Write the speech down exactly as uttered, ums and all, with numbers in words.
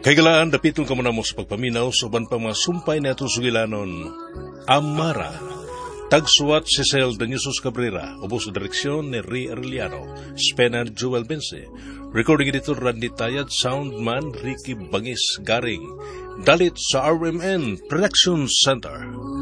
Kaigalaan, dapitong ka muna mo sa pagpaminaw sa uban pa mga sumpay na itong sugilanon. Amara. Tagsuwat si Cel Daniusos Cabrera, ubos sa direksyon ni Ri Arellano, Spenar Joel Bense, recording editor Randy Tayad, soundman Ricky Bangis Garing, dalit sa R M N Production Center.